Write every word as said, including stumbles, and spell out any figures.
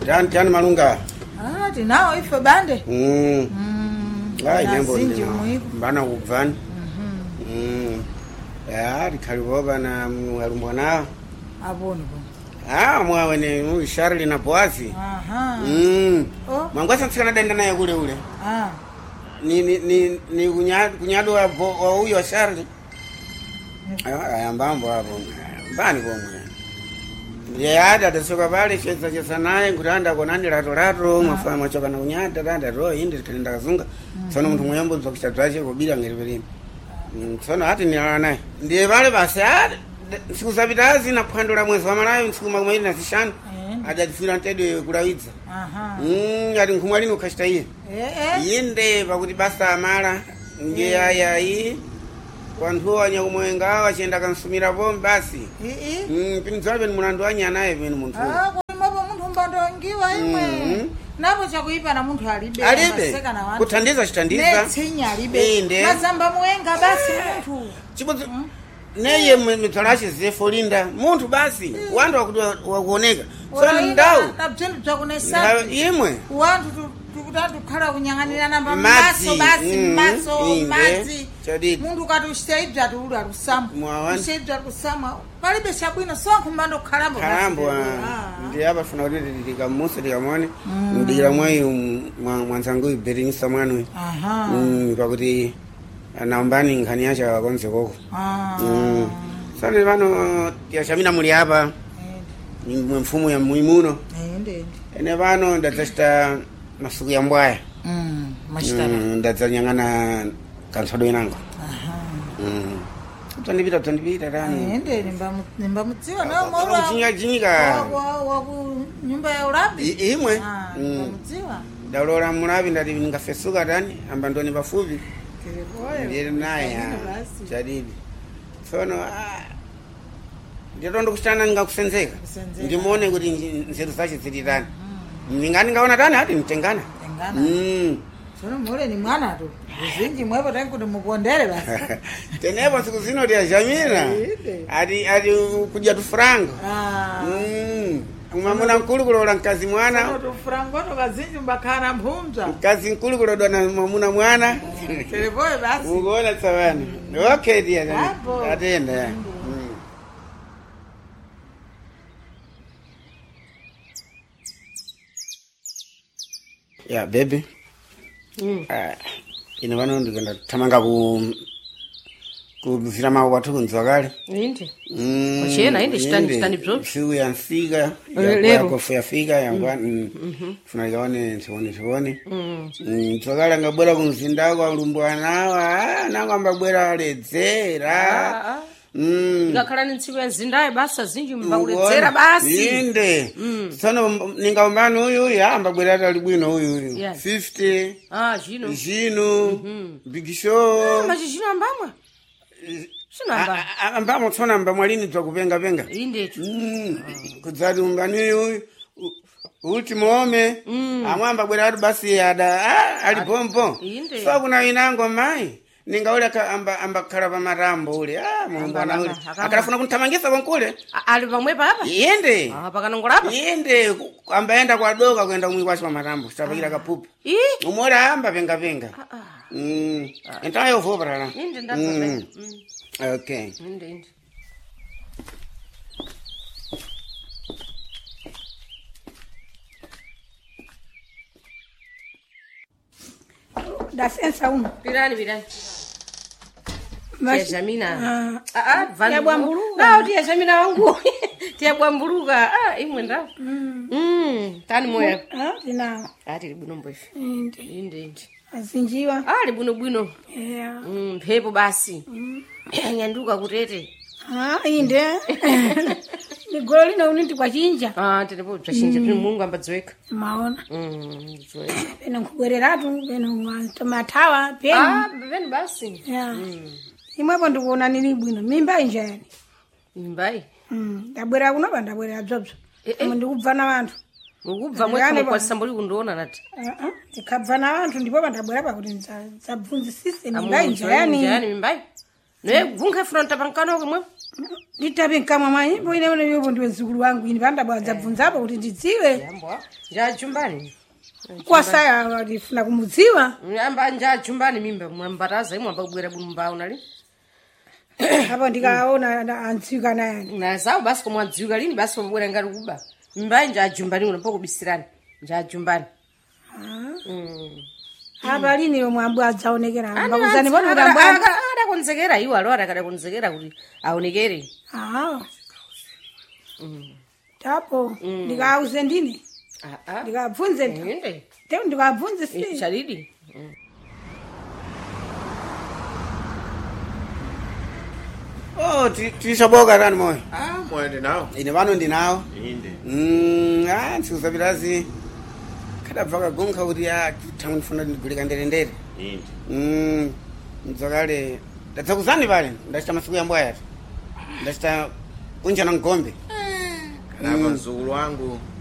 Tani tani malunga. Ah, tinao ife bande. Mm. Mm. Ai nembo Zinji ndina. muiku. Bana kubvani. Mhm. Mm. Ya rikhaliboba na mwalumbwana. Abone bo. Ah mwawe ne mu Charlie na Boazi. Aha. Mm. Oh. Mangwasa msikana denda naye kule ule. Ah. Ni ni ni, ni kunyado kunyado wa wa huyo wa Charlie. Ah mbambo hapo. Mbani bomwe. Yada dasoka bale cheza cheza naye nguranda konani rato rato mafama machoka na unyada danda ro indi tenda kazunga sono mtu muyambo zokishatwaje kubira ngeriberini sono hati ni naye ndiye bale basi siku zabitazi na kupandula mwezi wa malayo siku makumi na zishanu ajadifira ntede kulawidza Aha. mm yali nkumwalini ukashita iye Eh eh. yinde pakuti basa amala nge aya yi wantu wanyakumwenga wachenda kansumira bombe basi Eh eh. mm pinzabe ni munandu anya naye bino muntu Ah, kwa mabo muntu mbandongiwa imwe. Napo chakuipa na muntu alibe. alibe kutandiza chitandiza Netsinya alibe. inde Mazamba mwenga basi muntu. chibuzo neye mitalashi zefolinda muntu basi wandu wakuoneka so ndau Tabjendu chakunesa. imwe Wantu tukutatu khala kunyanganira namba Madzi, maso basi mm, maso inde, madzi. chadidi. Mundu kati ushitaibya tuli alusamu. Mwawani. Ushitaibya alusamu. Palibe chabwino sonke mbando khalambo. basi. kalambo Ah. ndi apa funa kuti likamusa likamone ndikira mwayi mwanzangu iberingisa mwanwe Aha. Mm, pakuti anambani nkhani yacha wakonze koko Ah. Mm. Sane vano yashamina muli apa mwe mfumu ya muimuno Ende. ene vano ndadzachita masuku ya mbwaya Mm. Mashitara. Mm, ndadzanyang'ana kansodo inango Aha. Mm. Utandipita utandipita tani Ende nimba nimba mutsiwa na moro. Jinyika jinyika Wa wa ku nyumba ya urabi. I- imwe Ah, Mm. nimba mutsiwa. dalora mulavi ndati ngafesuka tani amba ndoni pafupi Kiriboyo. ndiri naye Basi. chadidi sono ah, nditondo kuchitana ngakusenzeka Kusenzeka. ndimone kuti nji- nzeru zache zili tani ndingani ngaona tani ati mtengana Tengana. Mm. Sono mure ni mwana tu. Zinji mwepo tangu kuti mukondere basi. tenepo siku zino tiyashamira Inde. ati ati kuja tufrango Ah. Mm. umamuna mkulu kulola mkazi mwana Sono tu frangono kazinji mbakana mphumza. mkazi mkulu kulodwa na mamuna mwana Kiriboyo basi. ukoona tsavana okay dia Hapo. atenda ya Mm. ya baby Mm. ah ine vano ndikenda tamanga ku kubvira mawu kwathu kunzwa kale Indi. Mm, Wachena, indi chitani- indi. chitani bzopfi. Siku yansika Eh, lero. yakofu yafika yangwa funa ikaone tione tione Mm. Mm, tswakala ngabwera kumzindako alumbwanawa nango ambabwera aledzera Ah, ah. Mm. Ngakhala ni ntsiku ya nzindaye basa zinji mbakuledzera basi. inde tsono ningaombani uyu uyu ambabwera atali bwino uyu uyu Yes. fifty Ah, jino. zinu big show Machijino ambamwa. Sinamba. A- a- ambamo tsona mba mwalini dzakupenga penga Indetu. Mm, kudzati umbani uyu u- ultimo ome amwamba bwera ati basi ada ah, ali pompo Inde. so kuna winango mai ningaule ka amba amba khala pa matambo ule ah mumbana ule Akamba- akalafuna kuntamangisa konkule A- Ali pamwe papa? yende Ah, pakanongolapa? yende ku- ambaenda kwa doka kwenda umwi kwacho pa matambo sapakira kapupu Ii. umora amba penga penga Ah, ah. mm entayo vopra la Inde ndazopenda. Mm. okay Inde, inde. Da sensa uno. Pirani, pirani. Tia Mas- Jamina. Ah. Ah, ah, vanu. Tia Bwambuluka. Nao tia Jamina wangu. Tia Bwambuluka. Ah, imwe ndao. Mm. Tani moya. Ah, tinao. Ah, tili bwino mbwefu. Inde. Inde, inde. Azinjiwa. Ah, li bwino bwino. Yeah. Mm, mphepo basi. Nyanduka kutete. Ah, inde. Migolo lino unindi kwa chinja. Ah, tilipo twashinja tuli Mungu ambadziweka. Maona. Mm, dziweka. Pena nkugwereratu, pena tomatawa, pena. Ah, beveni basi. Yeah. Imwepo ndikuona nili bwino. Mimba injani. Mimbai. Mm. Ndabwera kuno ndabwera dzobzo. Eh, eh. Kama ndikubva vantu. Mukubva Ndikane mwekha pa- kwa sambuli kundiona nati. Ah, ah. Ndikabva na vantu ndipo pandabwera pakuti ndisabvunzisise mimba Amunjani injani. mimbai. Ne gunga fronta pankano kumwe. nditape nkamwa mwanyi mbo ine one yopo ndiwe mzukulu wangu ini pandabwadza bvunzapo kuti ndidziwe yambo njajumbani kwasaya walifuna kumudziwa amba njajumbani mimba mwambataza imwe ambabwera bulumbawo nali apo ndikaona antsika nayani na sawa basi komwadziwika lini basi pabwera ngati kuba mimba njajumbani uno pokubisirani njajumbani apa lini yomwe ambu adzaonekera ambakuzani pano kuti ambu adakonzekera iwo alo adakadakonzekera kuti aonekere tapo ndikauze ndine ndikabvunze ende teu ndikabvunze si chalidi Oh, tisaboka tani moyo. Ah, moyo ndinawo. Ine pano ndinawo. Inde. Mm, ah, nsikuzapirazi. Kada bvaka gonka kuti ya tangu ndifuna ndigulika nderendere. Inde. Mm, mdzakale ndatsakuzani pale ndachita masiku ya mbwaya. Ndachita kunja na ngombe. Kana mzukulu wangu